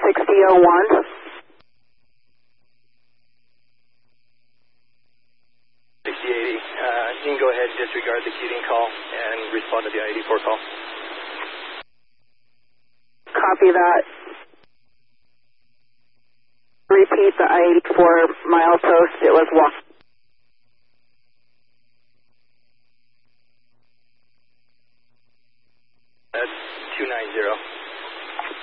6001. You can go ahead and disregard the Keating call and respond to the I-84 call. Copy that. Repeat the I-84 milepost. It was walk.